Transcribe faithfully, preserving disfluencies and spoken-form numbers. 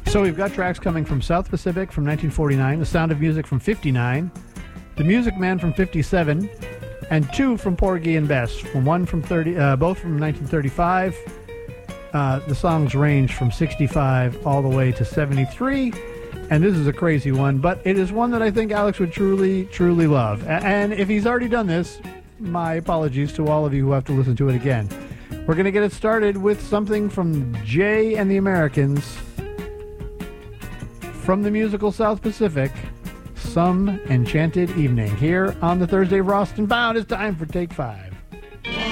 So we've got tracks coming from South Pacific from nineteen forty-nine, The Sound of Music from fifty-nine, The Music Man from fifty-seven, and two from Porgy and Bess, from one from thirty, uh, both from nineteen thirty-five. Uh, the songs range from sixty-five all the way to seventy-three, and this is a crazy one, but it is one that I think Alex would truly, truly love. A- and if he's already done this, my apologies to all of you who have to listen to it again. We're going to get it started with something from Jay and the Americans, from the musical South Pacific, Some Enchanted Evening. Here on the Thursday of Rost and Bound, it's time for Take Five.